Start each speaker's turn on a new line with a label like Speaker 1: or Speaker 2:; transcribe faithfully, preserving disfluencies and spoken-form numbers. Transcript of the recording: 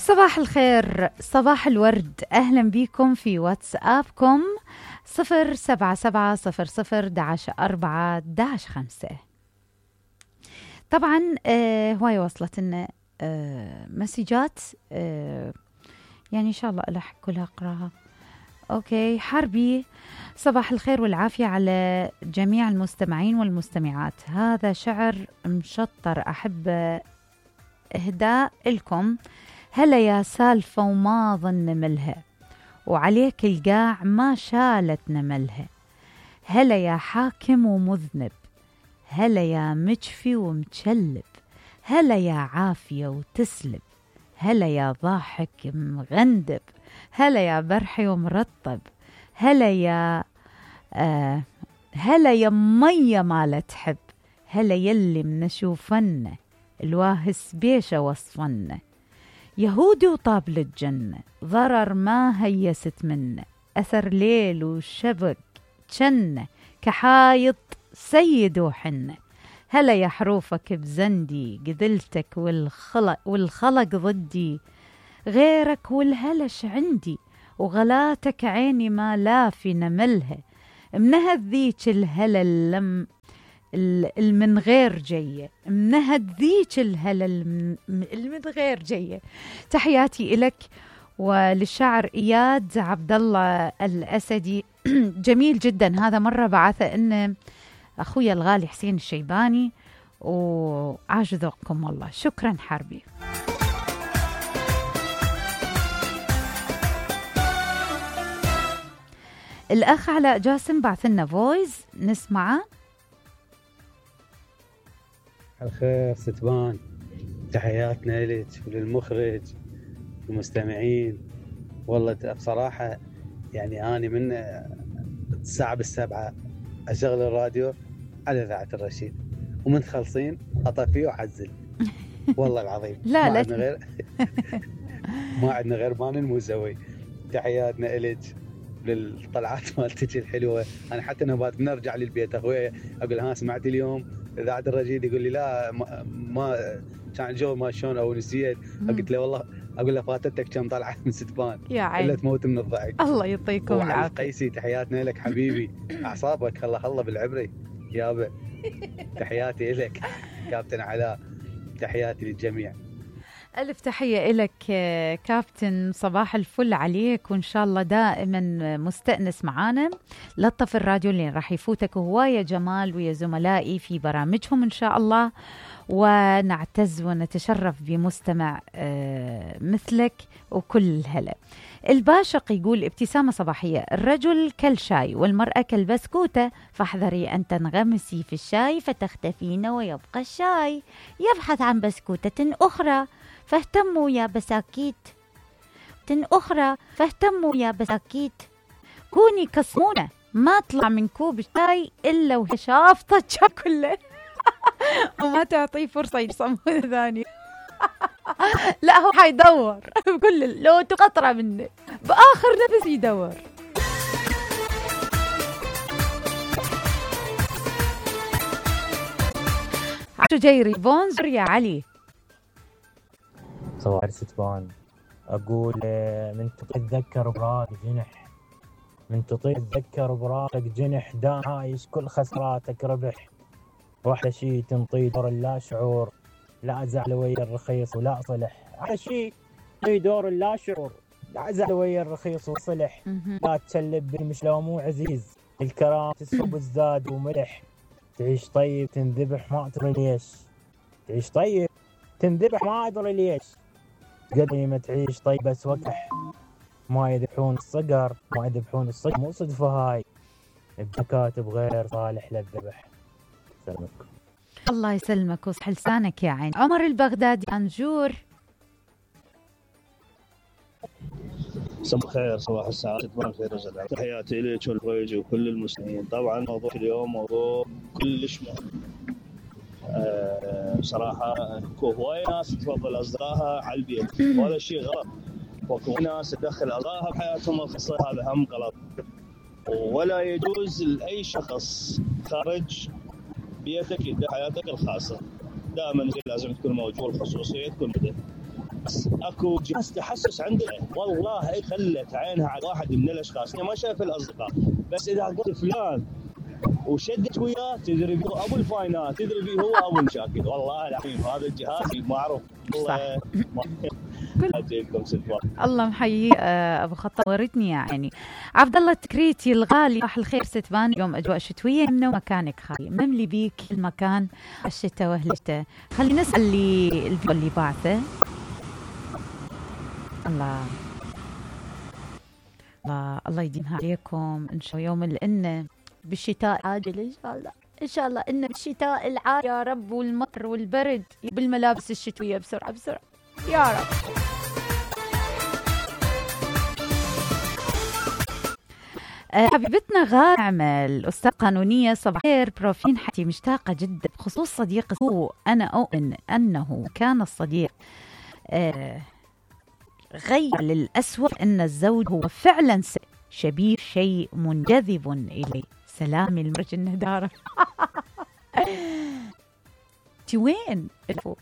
Speaker 1: صباح الخير، صباح الورد، أهلا بكم في واتسابكم صفر سبعة سبعة صفر صفر داش أربعة داش خمسة. طبعا آه هواية وصلت لنا آه مسجات آه يعني إن شاء الله ألحق كلها أقراها. أوكي حربي، صباح الخير والعافية على جميع المستمعين والمستمعات، هذا شعر مشطر أحب إهداء لكم. هلا يا سالفة وما ظن ملها، وعليك القاع ما شالت نملها. هلا يا حاكم ومذنب، هلا يا مجفي ومتشلب، هلا يا عافية وتسلب، هلا يا ضاحك مغندب، هلا يا برحي ومرطب، هلا يا آه هلا يا مية ما لا تحب، هلا يلي منشوفنا الواهس بيشة وصفنا. يهودي وطابل الجنة ضرر ما هيست منه، أثر ليل وشبك جنة كحايط سيد وحنة. هلا يا حروفك بزندي قدلتك والخلق, والخلق ضدي، غيرك والهلش عندي وغلاتك عيني ما لا في نملها. منهد ذيك الهلا اللم المن غير جية، منهد ذيك الهلا المن غير جية. تحياتي إلك وللشاعر إياد عبد الله الأسدي. جميل جدا هذا، مرة بعثه إن أخويا الغالي حسين الشيباني، وعاش ذوقكم والله. شكرا حربي. الأخ علاء جاسم بعث لنا فويس نسمعه.
Speaker 2: الخير ستبان، تحياتنا لك وللمخرج والمستمعين. والله بصراحة يعني أنا من الساعة بالسبعة أشغل الراديو على إذاعة الرشيد، ومن تخلصين أطفيه وأعزل. والله العظيم
Speaker 1: لا
Speaker 2: ما
Speaker 1: لا
Speaker 2: عندنا غير ما عندنا غير بان الموسوي. تحياتنا لك للطلعات مالتك الحلوة. أنا حتى نبات بنرجع للبيت أخويا أقول ها سمعت اليوم إذاعة الرشيد؟ يقول لي لا ما, ما كان الجو ما شلون أو نسيت. قلت له والله أقول له فاتتك كم طلعة من ستبان
Speaker 1: يا عين،
Speaker 2: إلا تموت من الضحك.
Speaker 1: الله يعطيكم العافية.
Speaker 2: قيسي تحياتنا لك حبيبي، أعصابك خلا خلا بالعبري يابا. تحياتي لك كابتن علاء، تحياتي للجميع.
Speaker 1: ألف تحية إلك كابتن، صباح الفل عليك، وإن شاء الله دائما مستأنس معانا. لطف الراديو اللي راح يفوتك هواية جمال ويا زملائي في برامجهم إن شاء الله، ونعتز ونتشرف بمستمع مثلك وكل الهلا. الباشق يقول ابتسامة صباحية، الرجل كالشاي والمرأة كالبسكوتة، فاحذري أن تنغمسي في الشاي فتختفين ويبقى الشاي يبحث عن بسكوتة أخرى، فاهتموا يا بساكيت أخرى، فاهتموا يا بساكيت. كوني كصمونة ما طلع من كوب الشاي إلا وهي شافطة الشاي كله وما تعطيه فرصة يصمم ثاني. لا هو حيدور بكل لو تقطرة منه بآخر نفس يدور. عشو جيري بونزر يا علي.
Speaker 3: صباح ستبان، أقول من تتذكر براك جنح، من تتذكر براك جنح، دام عايش كل خسراتك ربح. واحلى شي تنطي دور اللا شعور، لا أزعل ويا الرخيص ولا صلح. أحلى شي في دور اللا شعور، لا أزعل ويا الرخيص وصلح. لا تشلب بالمش لو مو عزيز، الكرام تسب الزاد وملح. تعيش طيب تنذبح ما أدري ليش، تعيش طيب تنذبح ما أدري ليش. قدري ما تعيش طيب بس وكح، ما يذبحون الصقر ما يذبحون الصقر، مو صدفة هاي بكاتب غير صالح للذبح. سلامك.
Speaker 1: الله يسلمك وصح لسانك يا عين. عمر البغدادي أنجور.
Speaker 4: صباح الخير، صباح السعادة، صباح الخير وسلام. تحياتي لك والفويج وكل المسلمين. طبعا موضوع اليوم موضوع كلش مهم. أه صراحة هواي ناس تفضل أصدقائها على البيت، وهذا شيء غلط. وهواي ناس تدخل أصدقائها بحياتهم الخاصة، هذا هم غلط. ولا يجوز لأي شخص خارج بيتك يدخل حياتك الخاصة. دائما لازم تكون موجود، الخصوصية تكون بده. بس اكو جهاز تحسس عندنا والله خلت عينها على واحد من الاشخاص ما شاف الاصدقاء، بس اذا قلت فلان وشدت وياه تدري بيه ابو الفاينات، تدري بيه هو ابو المشاكل. والله العظيم هذا الجهاز معروف. الله
Speaker 1: الله محيي ابو خطاب، وريتني يعني. عبد الله التكريتي الغالي، صباح الخير ستبان، يوم اجواء شتويه منه ومكانك خالي، مملي بيك المكان الشتاء وهلته. خلينا نسال اللي الفيديو اللي بعثه. الله الله الله يديمها عليكم ان شاء الله يوم لانه بالشتاء عاجل ان شاء الله، ان شاء الله انه بالشتاء العاجل يا رب، والمطر والبرد بالملابس الشتويه بسرعه بسرعه يا رب. أه حبيبتنا غانم الأستاذ قانونية، صباح الخير بروفين، حتي مشتاقة جدا بخصوص صديق سوء. أنا أؤمن أنه كان الصديق أه غير للأسوأ، أن الزوج هو فعلا شبيه شيء منجذب إليه. سلام المرج الندارة. تي وين